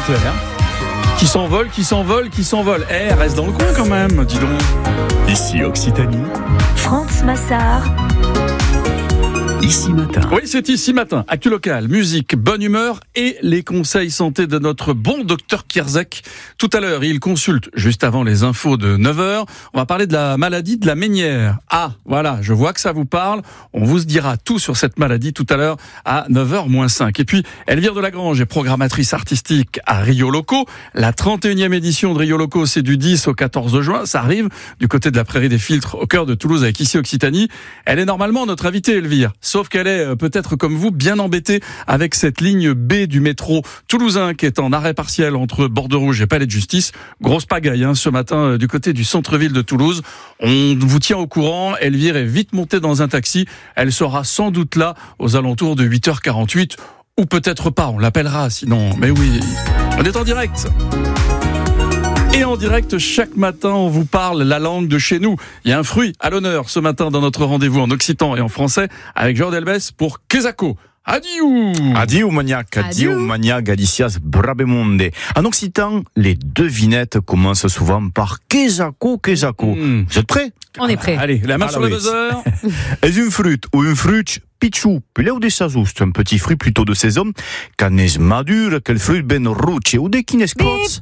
Claire. Qui s'envole. Reste dans le coin quand même, dis donc. Ici Occitanie. France Massard. Ici Matin. Oui, c'est Ici Matin. Actu local, musique, bonne humeur et les conseils santé de notre bon docteur Kierzek. Tout à l'heure, il consulte juste avant les infos de 9h. On va parler de la maladie de la Ménière. Ah, voilà, je vois que ça vous parle. On vous dira tout sur cette maladie tout à l'heure à 9h-5. Et puis, Elvire Delagrange est programmatrice artistique à Rio Loco. La 31e édition de Rio Loco, c'est du 10 au 14 juin. Ça arrive du côté de la Prairie des Filtres, au cœur de Toulouse, avec Ici Occitanie. Elle est normalement notre invitée, Elvire. Sauf qu'elle est peut-être comme vous bien embêtée avec cette ligne B du métro toulousain qui est en arrêt partiel entre Bordeaux-Rouge et Palais de Justice. Grosse pagaille ce matin du côté du centre-ville de Toulouse. On vous tient au courant. Elvire est vite montée dans un taxi. Elle sera sans doute là aux alentours de 8h48 ou peut-être pas. On l'appellera sinon. Mais oui, on est en direct. Et en direct, chaque matin, on vous parle la langue de chez nous. Il y a un fruit à l'honneur ce matin dans notre rendez-vous en occitan et en français avec Jordan Delbès pour Kezako. Adieu! Adieu maniac, adieu maniac, Galicias brabemonde. En occitan, les devinettes commencent souvent par Kezako. Vous êtes prêts? On est prêts. Allez, la main sur le buzzer. Est une fruit ou une fruit pichou, pileu de sazoust, un petit fruit plutôt de saison, canes madure, quel fruit ben ruce, ou des kinescots.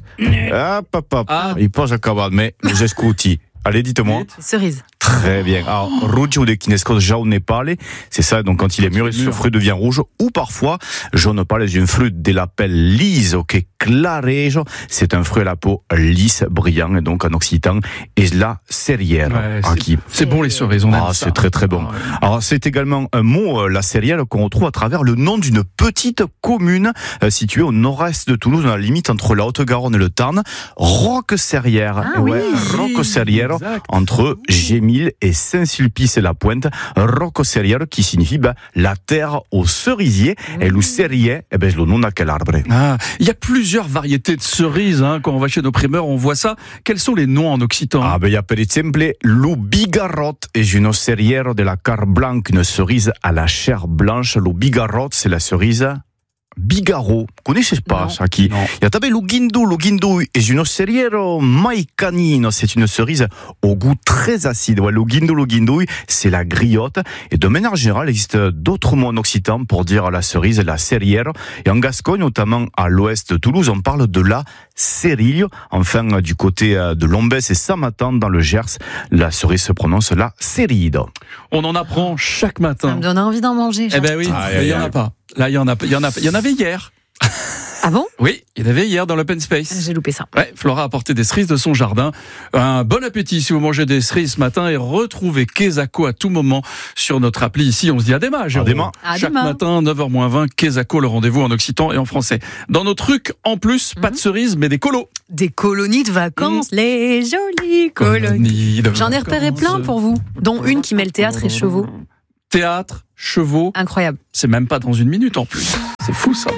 Il pose à cabane, mais vous escouti. Allez, dites-moi. Cerise. Très bien. Alors, ruccio de kinescos jaune pâle, c'est ça, donc quand il est mûr, ce fruit devient rouge, ou parfois, jaune pâle est une fruit de l'appel lise, ok, clarejo, c'est un fruit à la peau lisse, brillant, et donc en occitan, et la serrière. Ouais, c'est bon les cerises, on aime ça. C'est très très bon. Alors, c'est également un mot, la serrière, qu'on retrouve à travers le nom d'une petite commune située au nord-est de Toulouse, dans la limite entre la Haute-Garonne et le Tarn, Roqueserrière. Roqueserrière, entre Gémil et Saint-Sulpice-la-Pointe, Roqueserrière qui signifie la terre aux cerisiers, et le cerisier, le nom de quel arbre. Il y a plusieurs variétés de cerises, quand on va chez nos primeurs, on voit ça. Quels sont les noms en occitan? Il y a par exemple le bigarrotte, et une cerisière de la Car Blanc, une cerise à la chair blanche. Le bigarrotte, c'est la cerise Bigaro, connaissez pas ça qui? Il y a tabé le guindo est une cerisière maicanine, c'est une cerise au goût très acide. Le guindo, c'est la griotte. Et de manière générale, il existe d'autres mots en occitan pour dire la cerise, la cerisière. Et en Gascogne, notamment à l'ouest de Toulouse, on parle de la cérille. Enfin, du côté de Lombès et Samatan, dans le Gers, la cerise se prononce la céride. On en apprend chaque matin. Ça me donne envie d'en manger. Eh ben oui, il n'y en a pas. Là, il y en avait hier. Ah bon? Oui, il y en avait hier dans l'open space. J'ai loupé ça. Ouais, Flora a apporté des cerises de son jardin. Un bon appétit si vous mangez des cerises ce matin, et retrouvez Kezako à tout moment sur notre appli. Ici, on se dit à demain, Jérôme. Chaque matin, 9h-20, Kezako, le rendez-vous en occitan et en français. Dans nos trucs, en plus, pas de cerises, mais des colos. Des colonies de vacances, les jolies colonies. J'en ai repéré plein pour vous, dont une qui mêle théâtre et chevaux. Théâtre, chevaux. Incroyable. C'est même pas dans une minute en plus. C'est fou ça.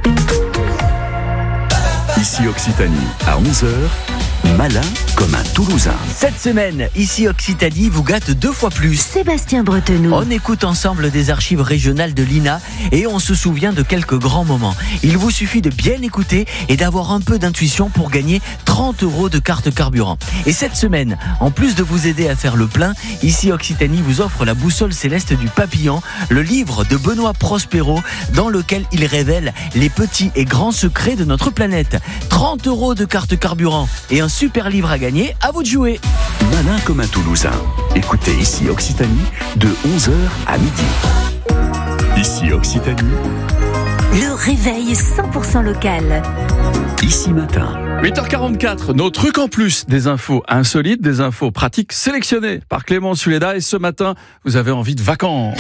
Ici Occitanie, à 11h, malin comme un Toulousain. Cette semaine, Ici Occitanie vous gâte 2 fois plus. Sébastien Bretenoux. On écoute ensemble des archives régionales de l'INA et on se souvient de quelques grands moments. Il vous suffit de bien écouter et d'avoir un peu d'intuition pour gagner 30 € de carte carburant. Et cette semaine, en plus de vous aider à faire le plein, Ici Occitanie vous offre la boussole céleste du papillon, le livre de Benoît Prospero, dans lequel il révèle les petits et grands secrets de notre planète. 30 € de carte carburant et un super livre à gagner, à vous de jouer. Malin comme un Toulousain. Écoutez Ici Occitanie de 11h à midi. Ici Occitanie. Le réveil 100% local. Ici Matin. 8h44, nos trucs en plus, des infos insolites, des infos pratiques sélectionnées par Clément Suleda. Et ce matin, vous avez envie de vacances.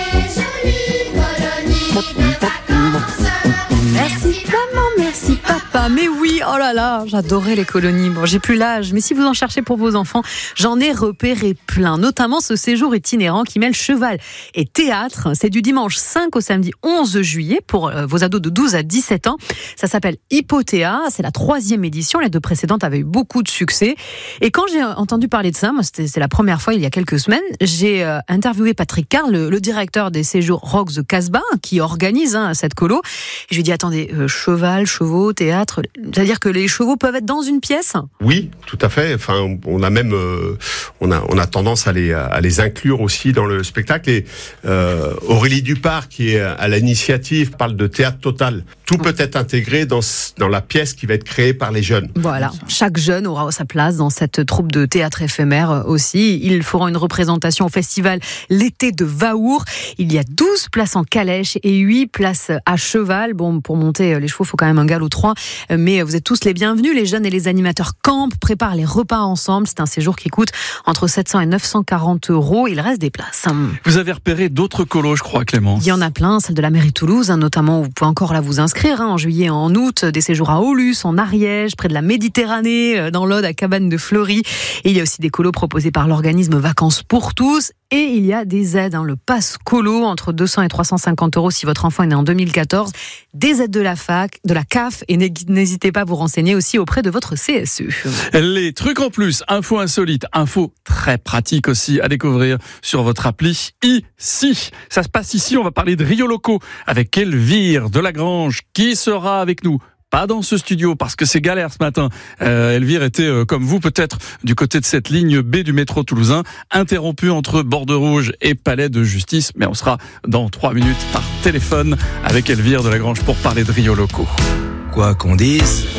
Merci maman, merci papa. Mais oui, oh là là, j'adorais les colonies. Bon, j'ai plus l'âge, mais si vous en cherchez pour vos enfants, j'en ai repéré plein. Notamment ce séjour itinérant qui mêle cheval et théâtre. C'est du dimanche 5 au samedi 11 juillet pour vos ados de 12 à 17 ans. Ça s'appelle Hippothéa. C'est la 3e édition. Les 2 précédentes avaient eu beaucoup de succès. Et quand j'ai entendu parler de ça, moi, c'est la première fois il y a quelques semaines, j'ai interviewé Patrick Carl, le directeur des séjours Rock the Casbah, qui organise cette colo. Et je lui ai dit, attendez, cheval, chevaux, théâtre, mettre. C'est-à-dire que les chevaux peuvent être dans une pièce ? Oui, tout à fait. Enfin, on a même, on a tendance à les inclure aussi dans le spectacle. Et Aurélie Dupart, qui est à l'initiative, parle de théâtre total. Tout peut être intégré dans la pièce qui va être créée par les jeunes. Voilà, chaque jeune aura sa place dans cette troupe de théâtre éphémère aussi. Ils feront une représentation au festival L'été de Vaour. Il y a 12 places en calèche et 8 places à cheval. Bon, pour monter les chevaux, il faut quand même un galop 3. Mais vous êtes tous les bienvenus. Les jeunes et les animateurs campent, préparent les repas ensemble. C'est un séjour qui coûte entre 700 et 940 €. Il reste des places. Vous avez repéré d'autres colos, je crois, Clémence. Il y en a plein, celle de la mairie Toulouse, notamment, où vous pouvez encore là vous inscrire, en juillet et en août, des séjours à Aulus, en Ariège, près de la Méditerranée, dans l'Aude, à Cabane de Fleury. Et il y a aussi des colos proposés par l'organisme Vacances pour tous. Et il y a des aides, le pass colo, entre 200 et 350 € si votre enfant est né en 2014. Des aides de la CAF, et n'hésitez pas à vous renseigner aussi auprès de votre CSE. Les trucs en plus, infos insolites, infos très pratiques aussi à découvrir sur votre appli ici. Ça se passe ici, on va parler de Rio Loco avec Elvire Delagrange qui sera avec nous. Pas dans ce studio parce que c'est galère ce matin. Elvire était comme vous peut-être du côté de cette ligne B du métro toulousain, interrompue entre Borde Rouge et Palais de Justice. Mais on sera dans 3 minutes par téléphone avec Elvire Delagrange pour parler de Rio Loco. Quoi qu'on dise,